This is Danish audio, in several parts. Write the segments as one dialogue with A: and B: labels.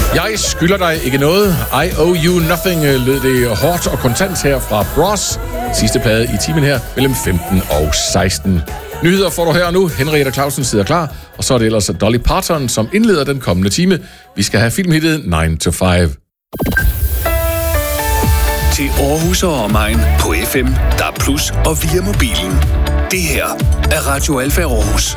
A: Jeg skylder dig ikke noget. I owe you nothing, lød det hårdt og kontant her fra Bros. Sidste plade i timen her mellem 15 og 16. Nyheder får du her nu. Henriette Clausen sidder klar. Og så er det ellers Dolly Parton, som indleder den kommende time. Vi skal have filmhittet 9 to 5.
B: Til Aarhus og omegn på FM, DAB+ og via mobilen. Det her er Radio Alfa Aarhus.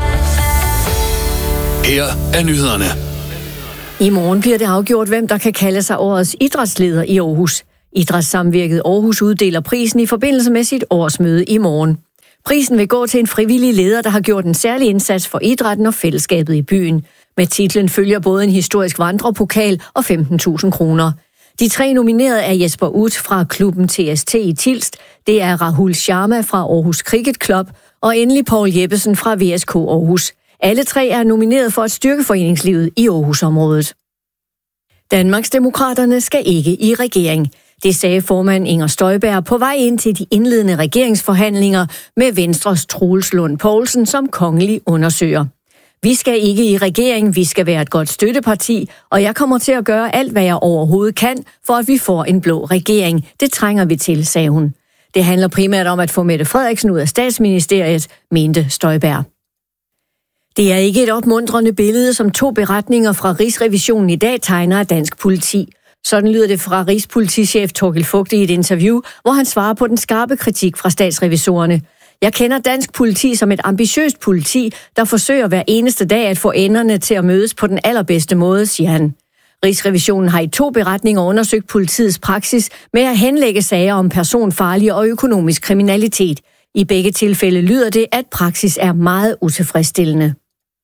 B: Her er nyhederne.
C: I morgen bliver det afgjort, hvem der kan kalde sig årets idrætsleder i Aarhus. Idrætssamvirket Aarhus uddeler prisen i forbindelse med sit årsmøde i morgen. Prisen vil gå til en frivillig leder, der har gjort en særlig indsats for idrætten og fællesskabet i byen. Med titlen følger både en historisk vandrepokal og 15.000 kroner. De 3 nominerede er Jesper Uth fra klubben TST i Tilst, det er Rahul Sharma fra Aarhus Cricket Club og endelig Poul Jeppesen fra VSK Aarhus. Alle 3 er nomineret for at styrke foreningslivet i Aarhusområdet. Danmarksdemokraterne skal ikke i regering. Det sagde formand Inger Støjberg på vej ind til de indledende regeringsforhandlinger med Venstres Troels Lund Poulsen som kongelig undersøger. Vi skal ikke i regering, vi skal være et godt støtteparti, og jeg kommer til at gøre alt, hvad jeg overhovedet kan, for at vi får en blå regering. Det trænger vi til, sagde hun. Det handler primært om at få Mette Frederiksen ud af statsministeriet, mente Støjberg. Det er ikke et opmuntrende billede, som 2 beretninger fra Rigsrevisionen i dag tegner af dansk politi. Sådan lyder det fra Rigspolitichef Torkild Fogte i et interview, hvor han svarer på den skarpe kritik fra statsrevisorerne. Jeg kender dansk politi som et ambitiøst politi, der forsøger hver eneste dag at få enderne til at mødes på den allerbedste måde, siger han. Rigsrevisionen har i 2 beretninger undersøgt politiets praksis med at henlægge sager om personfarlig og økonomisk kriminalitet. I begge tilfælde lyder det, at praksis er meget utilfredsstillende.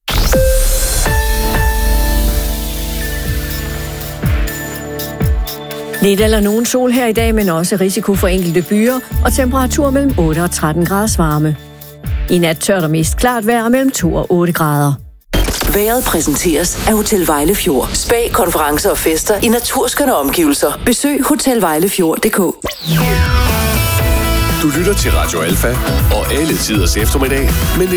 C: Lidt eller nogen sol her i dag, men også risiko for enkelte byer og temperatur mellem 8 og 13 graders varme. I nat tørt og mest klart vejr mellem 2 og 8 grader.
D: Vejret præsenteres af Hotel Vejlefjord. Spa, konferencer og fester i naturskønne omgivelser. Besøg hotelvejlefjord.dk.
B: Du lytter til Radio Alfa og alle tiders eftermiddag med